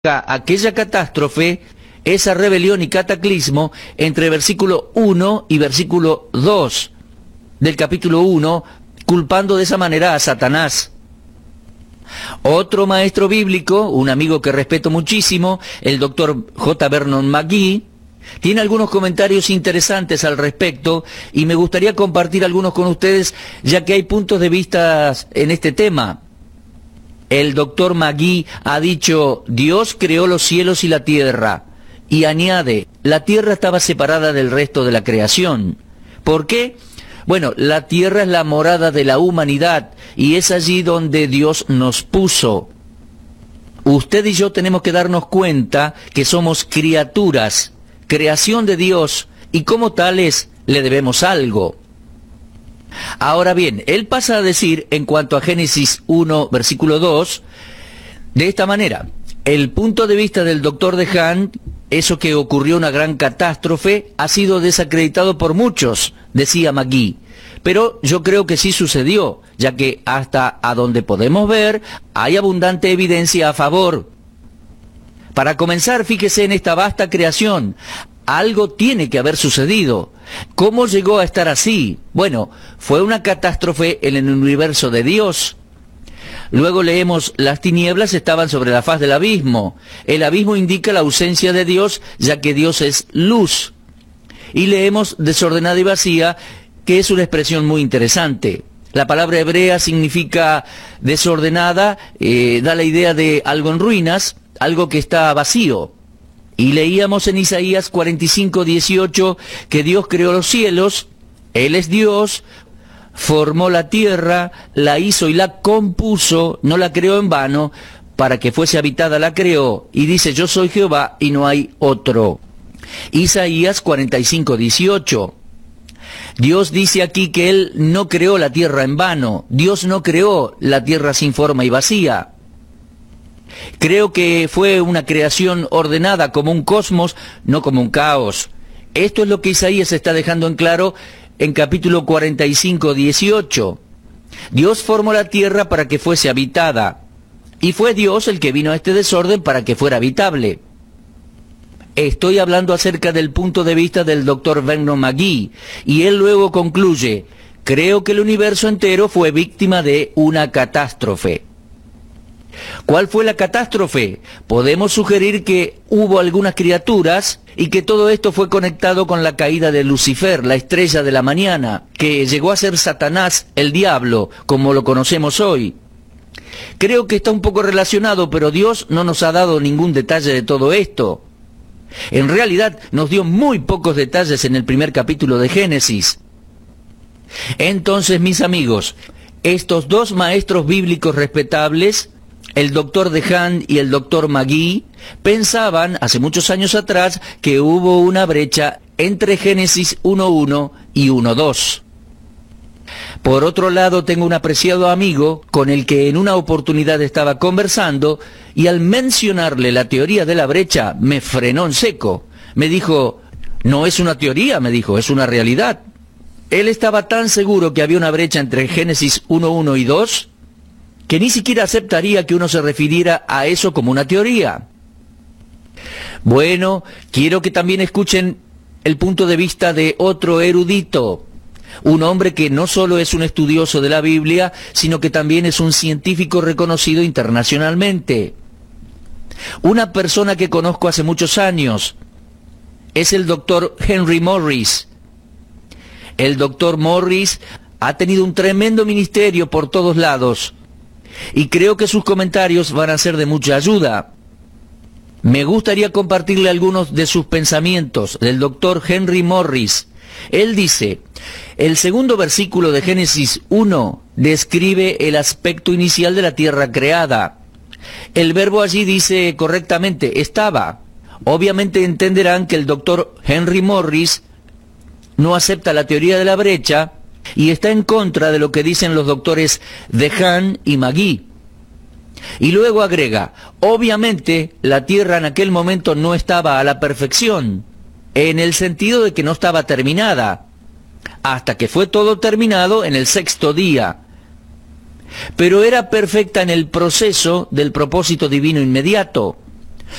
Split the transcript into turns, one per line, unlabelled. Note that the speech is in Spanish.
aquella catástrofe, esa rebelión y cataclismo entre versículo 1 y versículo 2 del capítulo 1, culpando de esa manera a Satanás. Otro maestro bíblico, un amigo que respeto muchísimo, el doctor J. Vernon McGee, tiene algunos comentarios interesantes al respecto y me gustaría compartir algunos con ustedes, ya que hay puntos de vista en este tema. El doctor McGee ha dicho: Dios creó los cielos y la tierra, y añade, la tierra estaba separada del resto de la creación. ¿Por qué? Bueno, la tierra es la morada de la humanidad, y es allí donde Dios nos puso. Usted y yo tenemos que darnos cuenta que somos criaturas, creación de Dios, y como tales le debemos algo. Ahora bien, él pasa a decir, en cuanto a Génesis 1, versículo 2, de esta manera: el punto de vista del doctor DeHaan, eso que ocurrió una gran catástrofe, ha sido desacreditado por muchos, decía McGee. Pero yo creo que sí sucedió, ya que hasta a donde podemos ver, hay abundante evidencia a favor. Para comenzar, fíjese en esta vasta creación. Algo tiene que haber sucedido. ¿Cómo llegó a estar así? Bueno, fue una catástrofe en el universo de Dios. Luego leemos: las tinieblas estaban sobre la faz del abismo. El abismo indica la ausencia de Dios, ya que Dios es luz. Y leemos desordenada y vacía, que es una expresión muy interesante. La palabra hebrea significa desordenada, da la idea de algo en ruinas, algo que está vacío. Y leíamos en Isaías 45, 18, que Dios creó los cielos, Él es Dios, formó la tierra, la hizo y la compuso, no la creó en vano, para que fuese habitada la creó, y dice: yo soy Jehová y no hay otro. Isaías 45, 18. Dios dice aquí que Él no creó la tierra en vano, Dios no creó la tierra sin forma y vacía. Creo que fue una creación ordenada como un cosmos, no como un caos. Esto es lo que Isaías está dejando en claro en capítulo 45, 18. Dios formó la tierra para que fuese habitada, y fue Dios el que vino a este desorden para que fuera habitable. Estoy hablando acerca del punto de vista del doctor Vernon McGee, y él luego concluye: creo que el universo entero fue víctima de una catástrofe. ¿Cuál fue la catástrofe? Podemos sugerir que hubo algunas criaturas y que todo esto fue conectado con la caída de Lucifer, la estrella de la mañana, que llegó a ser Satanás, el diablo, como lo conocemos hoy. Creo que está un poco relacionado, pero Dios no nos ha dado ningún detalle de todo esto. En realidad nos dio muy pocos detalles en el primer capítulo de Génesis. Entonces, mis amigos, estos dos maestros bíblicos respetables, el doctor DeHaan y el doctor McGee, pensaban hace muchos años atrás que hubo una brecha entre Génesis 1.1 y 1.2. Por otro lado, tengo un apreciado amigo con el que en una oportunidad estaba conversando, y al mencionarle la teoría de la brecha me frenó en seco. Me dijo: no es una teoría, me dijo, es una realidad. Él estaba tan seguro que había una brecha entre Génesis 1.1 y 2, que ni siquiera aceptaría que uno se refiriera a eso como una teoría. Bueno, quiero que también escuchen el punto de vista de otro erudito, un hombre que no solo es un estudioso de la Biblia, sino que también es un científico reconocido internacionalmente. Una persona que conozco hace muchos años es el doctor Henry Morris. El doctor Morris ha tenido un tremendo ministerio por todos lados, y creo que sus comentarios van a ser de mucha ayuda. Me gustaría compartirle algunos de sus pensamientos del doctor Henry Morris. Él dice: el segundo versículo de Génesis 1 describe el aspecto inicial de la tierra creada. El verbo allí dice correctamente: estaba. Obviamente entenderán que el doctor Henry Morris no acepta la teoría de la brecha y está en contra de lo que dicen los doctores DeHaan y McGee. Y luego agrega: obviamente la tierra en aquel momento no estaba a la perfección, en el sentido de que no estaba terminada, hasta que fue todo terminado en el sexto día. Pero era perfecta en el proceso del propósito divino inmediato.